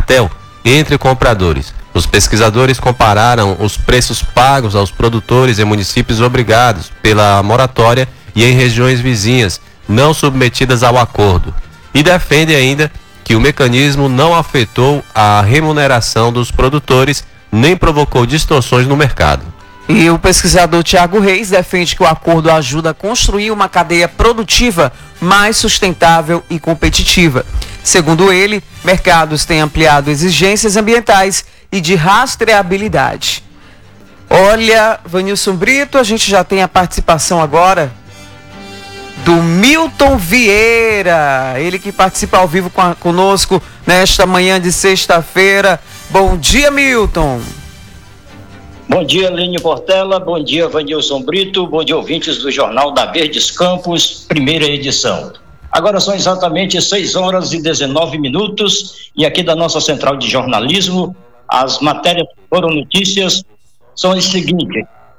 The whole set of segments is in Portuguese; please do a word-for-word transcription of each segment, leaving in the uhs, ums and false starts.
cartel entre compradores. Os pesquisadores compararam os preços pagos aos produtores em municípios obrigados pela moratória e em regiões vizinhas não submetidas ao acordo. E defendem ainda que o mecanismo não afetou a remuneração dos produtores nem provocou distorções no mercado. E o pesquisador Tiago Reis defende que o acordo ajuda a construir uma cadeia produtiva mais sustentável e competitiva. Segundo ele, mercados têm ampliado exigências ambientais e de rastreabilidade. Olha, Vanilson Brito, a gente já tem a participação agora do Milton Vieira, ele que participa ao vivo com a, conosco nesta manhã de sexta-feira. Bom dia, Milton. Bom dia, Lênio Portela, bom dia, Vanilson Brito, bom dia, ouvintes do Jornal da Verdes Campos, primeira edição. Agora são exatamente seis horas e dezenove minutos e aqui da nossa central de jornalismo, as matérias que foram notícias são as seguintes.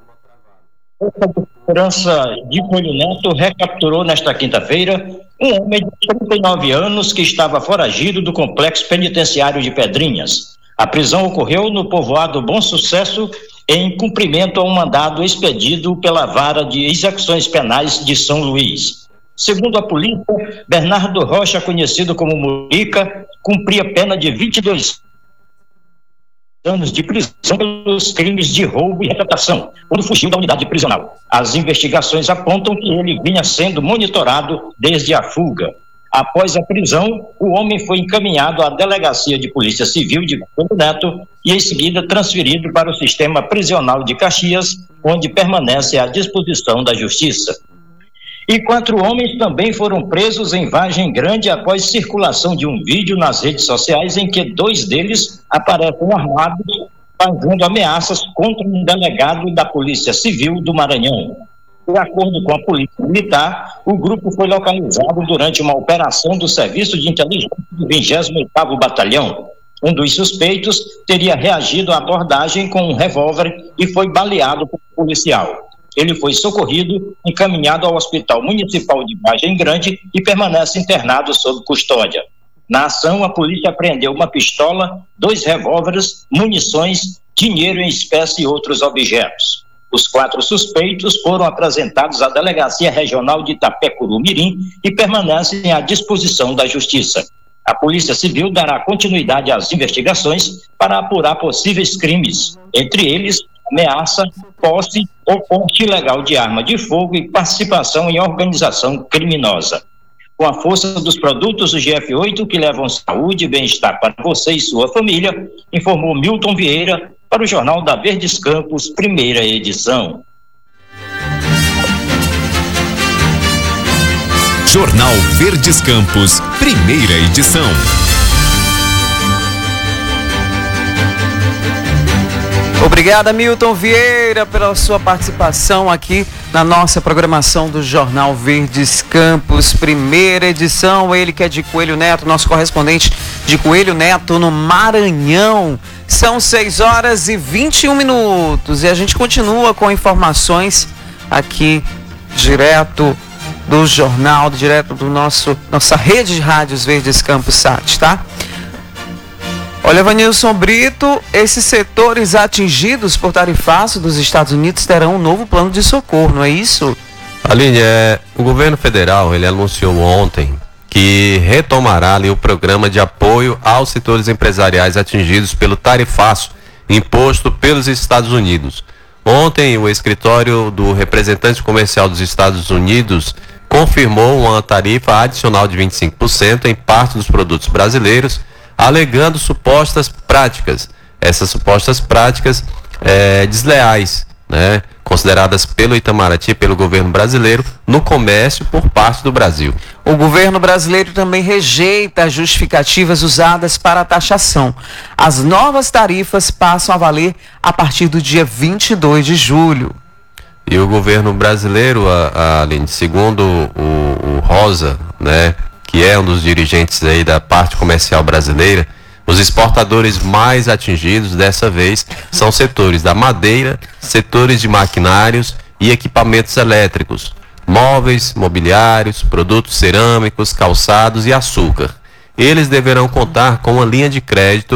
A segurança de Coelho Neto recapturou nesta quinta-feira um homem de trinta e nove anos que estava foragido do complexo penitenciário de Pedrinhas. A prisão ocorreu no povoado Bom Sucesso em cumprimento a um mandado expedido pela Vara de Execuções Penais de São Luís. Segundo a polícia, Bernardo Rocha, conhecido como Murica, cumpria pena de vinte e dois anos de prisão pelos crimes de roubo e retratação, quando fugiu da unidade prisional. As investigações apontam que ele vinha sendo monitorado desde a fuga. Após a prisão, o homem foi encaminhado à Delegacia de Polícia Civil de Coelho Neto e, em seguida, transferido para o sistema prisional de Caxias, onde permanece à disposição da Justiça. E quatro homens também foram presos em Vargem Grande após circulação de um vídeo nas redes sociais em que dois deles aparecem armados, fazendo ameaças contra um delegado da Polícia Civil do Maranhão. De acordo com a Polícia Militar, o grupo foi localizado durante uma operação do Serviço de Inteligência do vigésimo oitavo Batalhão. Um dos suspeitos teria reagido à abordagem com um revólver e foi baleado por um policial. Ele foi socorrido, encaminhado ao Hospital Municipal de Vargem Grande e permanece internado sob custódia. Na ação, a polícia apreendeu uma pistola, dois revólveres, munições, dinheiro em espécie e outros objetos. Os quatro suspeitos foram apresentados à Delegacia Regional de Itapecuru-Mirim e permanecem à disposição da Justiça. A Polícia Civil dará continuidade às investigações para apurar possíveis crimes, entre eles ameaça, posse ou porte ilegal de arma de fogo e participação em organização criminosa. Com a força dos produtos do G F oito que levam saúde e bem-estar para você e sua família, informou Milton Vieira para o Jornal da Verdes Campos, primeira edição. Jornal Verdes Campos, primeira edição. Obrigada, Milton Vieira, pela sua participação aqui na nossa programação do Jornal Verdes Campos, primeira edição. Ele que é de Coelho Neto, nosso correspondente de Coelho Neto no Maranhão. São seis horas e vinte e um minutos e a gente continua com informações aqui direto do jornal, direto do nosso nossa rede de rádios Verdes Campos Sat, tá? Olha, Vanilson Brito, esses setores atingidos por tarifaço dos Estados Unidos terão um novo plano de socorro, não é isso? Aline, é, o governo federal, ele anunciou ontem que retomará ali o programa de apoio aos setores empresariais atingidos pelo tarifaço imposto pelos Estados Unidos. Ontem, o escritório do representante comercial dos Estados Unidos confirmou uma tarifa adicional de vinte e cinco por cento em parte dos produtos brasileiros, alegando supostas práticas, essas supostas práticas é, desleais, né, consideradas pelo Itamaraty, pelo governo brasileiro, no comércio por parte do Brasil. O governo brasileiro também rejeita as justificativas usadas para a taxação. As novas tarifas passam a valer a partir do dia vinte e dois de julho. E o governo brasileiro, a, a, Aline, segundo o, o Rosa, né, que é um dos dirigentes aí da parte comercial brasileira, os exportadores mais atingidos dessa vez são setores da madeira, setores de maquinários e equipamentos elétricos, móveis, mobiliários, produtos cerâmicos, calçados e açúcar. Eles deverão contar com uma linha de crédito